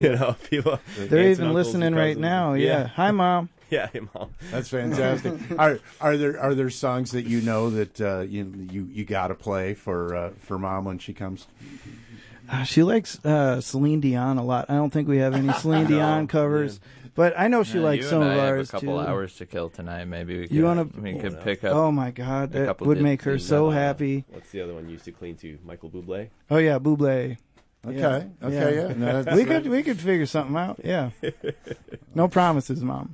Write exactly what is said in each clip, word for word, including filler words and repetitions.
You know, people. They're even listening right now. Yeah. yeah. Hi, Mom. Yeah, hey, Mom. That's fantastic. are are there are there songs that you know that uh, you you you got to play for uh, for Mom when she comes? Uh, she likes uh, Celine Dion a lot. I don't think we have any Celine Dion covers, man. But I know she yeah, likes some of I ours too. Have a couple hours to kill tonight. Maybe we could. You wanna, we could oh, pick up. Oh my God, that would make her so uh, happy. What's the other one you used to clean to? Michael Bublé. Oh yeah, Bublé. Okay. Yeah. Okay. Yeah. yeah. No, we could we could figure something out. Yeah. No promises, Mom.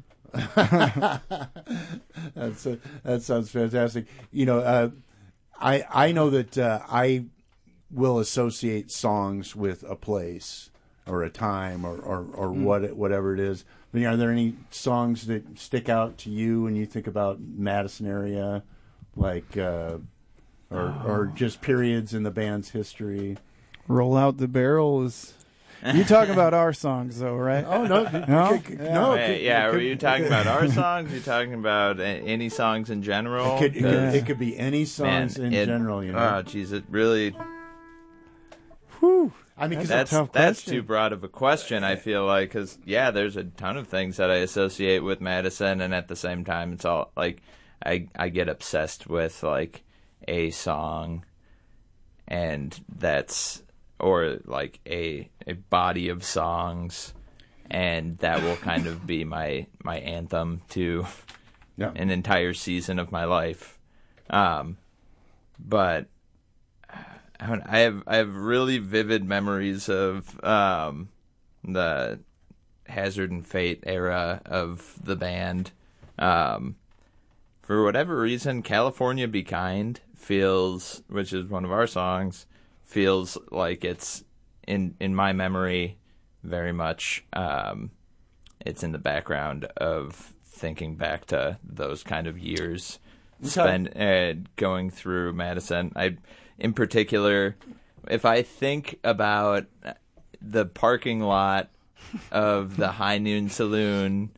That's a, that sounds fantastic. You know, uh, I I know that uh, I will associate songs with a place or a time or or, or mm. what whatever it is. I mean, are there any songs that stick out to you when you think about Madison area, like uh, or oh. or just periods in the band's history? Roll Out the Barrel is. You talking about our songs, though, right? Oh no, no, yeah. no. Wait, yeah, were you talking about our songs? Are you talking about any songs in general? It could, it could, it could be any songs Man, in it, general. You know? Oh, jeez, it really. Whew. I mean, that's a tough that's question. too broad of a question. I feel like because yeah, there's a ton of things that I associate with Madison, and at the same time, it's all like I I get obsessed with like a song, and that's. Or like a a body of songs, and that will kind of be my my anthem to yeah. an entire season of my life. Um, but I have I have really vivid memories of um, the Hazard and Fate era of the band. Um, for whatever reason, California Be Kind feels, which is one of our songs. Feels like it's in in my memory very much. Um, it's in the background of thinking back to those kind of years okay. spent uh, going through Madison. I, in particular, if I think about the parking lot of the High Noon Saloon,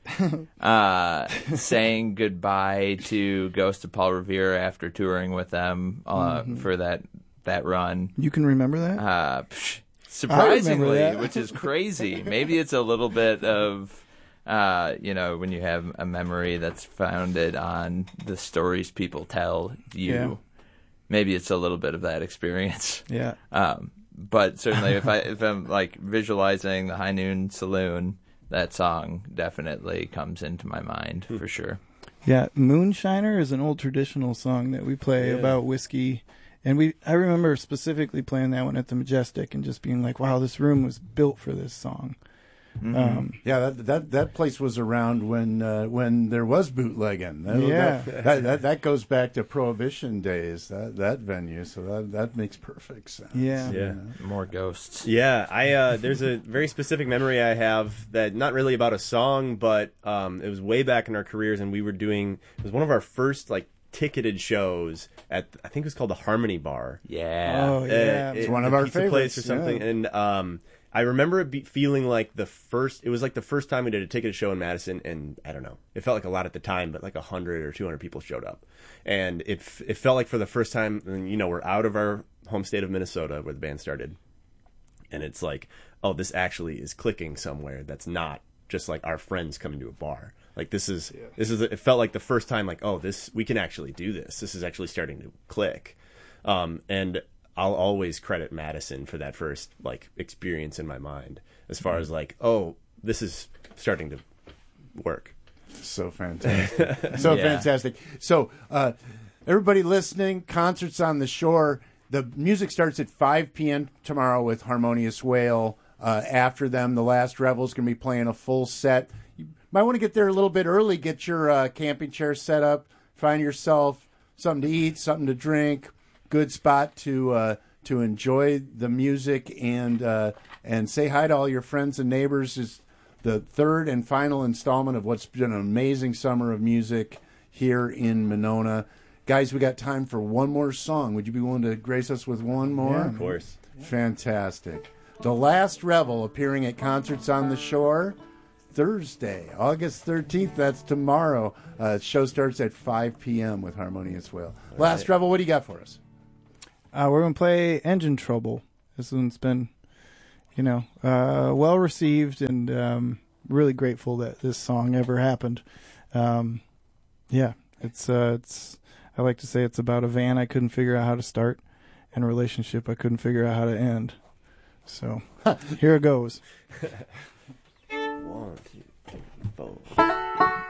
uh, saying goodbye to Ghost of Paul Revere after touring with them uh, mm-hmm. for that. that run. You can remember that? Uh, psh, surprisingly, that. Which is crazy. Maybe it's a little bit of, uh, you know, when you have a memory that's founded on the stories people tell you, yeah. maybe it's a little bit of that experience. Yeah. Um, but certainly if, I, if I'm like visualizing the High Noon Saloon, that song definitely comes into my mind hmm. for sure. Yeah. Moonshiner is an old traditional song that we play yeah. about whiskey. And we, I remember specifically playing that one at the Majestic and just being like, wow, this room was built for this song. Mm-hmm. Um, yeah, that, that that place was around when uh, when there was bootlegging. That, yeah. that, that, that, that goes back to Prohibition days, that, that venue. So that, that makes perfect sense. Yeah. yeah. More ghosts. Yeah, I uh, there's a very specific memory I have that not really about a song, but um, it was way back in our careers, and we were doing, it was one of our first, like, ticketed shows at I think it was called the Harmony Bar. Yeah, oh yeah, uh, it's it, one of our favorites place or something. Yeah. And um, I remember it be feeling like the first. It was like the first time we did a ticketed show in Madison, and I don't know. It felt like a lot at the time, but like a hundred or two hundred people showed up, and it it felt like for the first time. And, you know, we're out of our home state of Minnesota where the band started, and it's like, oh, this actually is clicking somewhere. That's not just like our friends coming to a bar. Like this is yeah. this is it felt like the first time like, oh, this we can actually do this. This is actually starting to click. Um, and I'll always credit Madison for that first like experience in my mind as far mm-hmm. as like, oh, this is starting to work. So fantastic. so yeah. fantastic. So uh, everybody listening, Concerts on the Shore. The music starts at five p.m. tomorrow with Harmonious Whale. Uh, after them, the Last Revel's going to be playing a full set. Might want to get there a little bit early, get your uh, camping chair set up, find yourself something to eat, something to drink, good spot to uh, to enjoy the music and uh, and say hi to all your friends and neighbors. Is the third and final installment of what's been an amazing summer of music here in Monona. Guys, we got time for one more song. Would you be willing to grace us with one more? Yeah, of course. Fantastic. The Last Revel appearing at Concerts on the Shore. Thursday, August thirteenth. That's tomorrow. Uh, show starts at five p.m. with Harmonious Whale. All Last right. Revel, what do you got for us? Uh, we're going to play Engine Trouble. This one's been, you know, uh, well received, and um, really grateful that this song ever happened. Um, yeah, it's uh, it's. I like to say it's about a van I couldn't figure out how to start, and a relationship I couldn't figure out how to end. So here it goes. One, two, three, four.